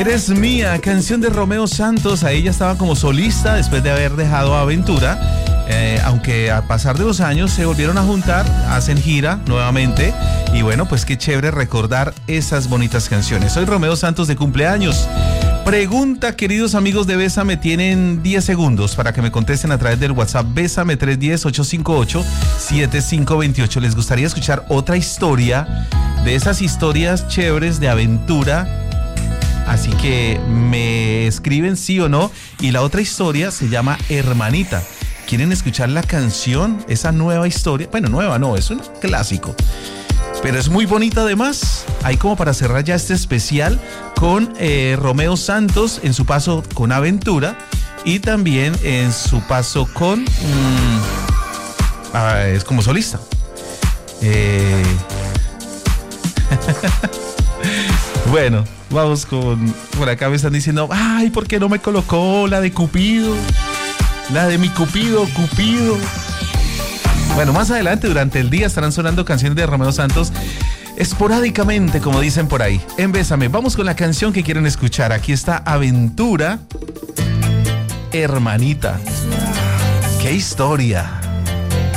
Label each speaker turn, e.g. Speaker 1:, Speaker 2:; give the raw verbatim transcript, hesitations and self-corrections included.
Speaker 1: Eres mía, canción de Romeo Santos. Ahí ella estaba como solista después de haber dejado Aventura. Eh, aunque a pasar de los años se volvieron a juntar, hacen gira nuevamente. Y bueno, pues qué chévere recordar esas bonitas canciones. Soy Romeo Santos de cumpleaños. Pregunta, queridos amigos de Bésame, tienen diez segundos para que me contesten a través del WhatsApp Bésame tres uno cero, ocho cinco ocho, siete cinco dos ocho. ¿Les gustaría escuchar otra historia de esas historias chéveres de aventura? Así que me escriben sí o no. Y la otra historia se llama Hermanita. ¿Quieren escuchar la canción? Esa nueva historia. Bueno, nueva no, es un clásico. Pero es muy bonita además. Ahí como para cerrar ya este especial con eh, Romeo Santos en su paso con Aventura y también en su paso con... Mmm, ah, es como solista. Eh... Bueno, vamos con... Por acá me están diciendo, ay, ¿por qué no me colocó la de Cupido? La de mi Cupido, Cupido. Bueno, más adelante durante el día estarán sonando canciones de Romeo Santos esporádicamente, como dicen por ahí. En Bésame, vamos con la canción que quieren escuchar. Aquí está Aventura, Hermanita. ¡Qué historia!